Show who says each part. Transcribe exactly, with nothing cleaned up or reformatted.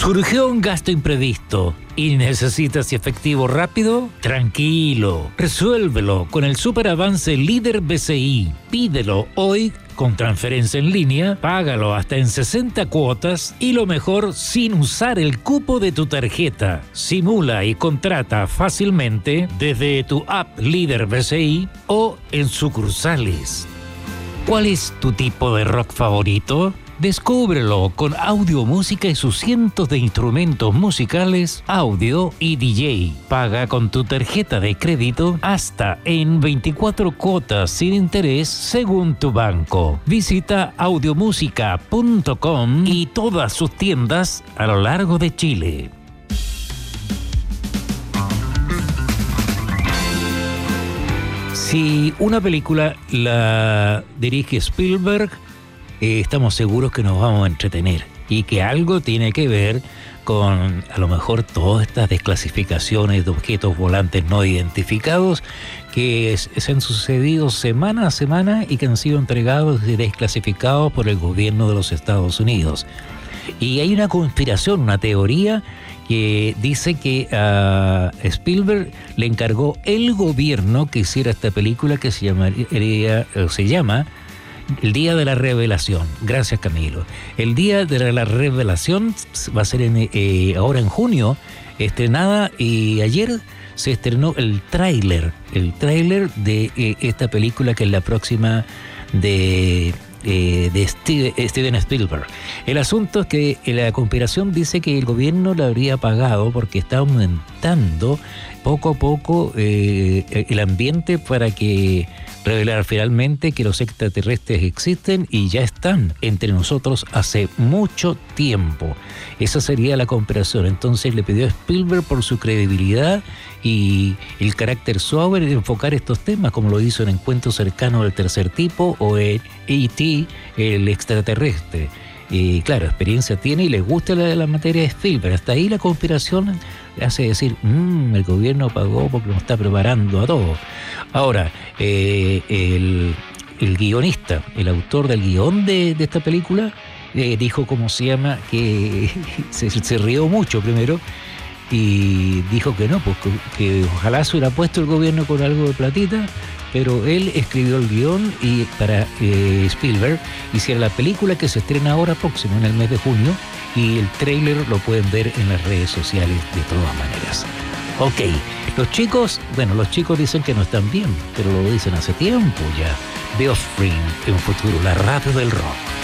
Speaker 1: ¿Surgió un gasto imprevisto y necesitas efectivo rápido? Tranquilo, resuélvelo con el superavance Líder B C I. Pídelo hoy con transferencia en línea, págalo hasta en sesenta cuotas y lo mejor sin usar el cupo de tu tarjeta. Simula y contrata fácilmente desde tu app Líder B C I o en sucursales. ¿Cuál es tu tipo de rock favorito? Descúbrelo con audio, música y sus cientos de instrumentos musicales, audio y D J. Paga con tu tarjeta de crédito hasta en veinticuatro cuotas sin interés según tu banco. Visita audiomusica punto com y todas sus tiendas a lo largo de Chile. Si una película la dirige Spielberg, Eh, estamos seguros que nos vamos a entretener y que algo tiene que ver con a lo mejor todas estas desclasificaciones de objetos volantes no identificados que es, se han sucedido semana a semana y que han sido entregados y desclasificados por el gobierno de los Estados Unidos. Y hay una conspiración, una teoría que dice que a Spielberg le encargó el gobierno que hiciera esta película que se llamaría, se llama El Día de la Revelación. Gracias, Camilo. El Día de la Revelación va a ser en, eh, ahora en junio, estrenada, y ayer se estrenó el tráiler, el tráiler de eh, esta película que es la próxima de, eh, de Steve, Steven Spielberg. El asunto es que la conspiración dice que el gobierno le habría pagado porque está aumentando poco a poco eh, el ambiente para que revelar finalmente que los extraterrestres existen y ya están entre nosotros hace mucho tiempo. Esa sería la comparación. Entonces le pidió a Spielberg por su credibilidad y el carácter suave de enfocar estos temas, como lo hizo en Encuentro Cercano del Tercer Tipo o en E T, el extraterrestre. Y claro, experiencia tiene y le gusta la, la materia de Spielberg. Hasta ahí la conspiración le hace decir, mmm, el gobierno pagó porque nos está preparando a todos. Ahora, eh, el, el guionista, el autor del guión de, de esta película, eh, dijo, ¿cómo se llama? Que se, se rió mucho primero y dijo que no, pues que, que ojalá se hubiera puesto el gobierno con algo de platita, pero él escribió el guión y para eh, Spielberg hiciera la película que se estrena ahora próximo, en el mes de junio, y el tráiler lo pueden ver en las redes sociales de todas maneras. Ok, los chicos, bueno, los chicos dicen que no están bien, pero lo dicen hace tiempo ya. The Offspring, en un futuro, la radio del rock.